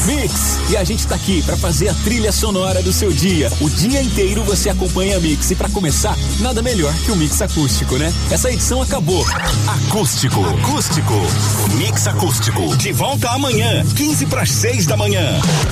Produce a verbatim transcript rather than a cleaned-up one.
Mix. E a gente tá aqui pra fazer a trilha sonora do seu dia. O dia inteiro você acompanha a Mix. E pra começar, nada melhor que o Mix Acústico, né? Essa edição acabou. Acústico. Acústico. O Mix Acústico. De volta amanhã, quinze para as seis da manhã.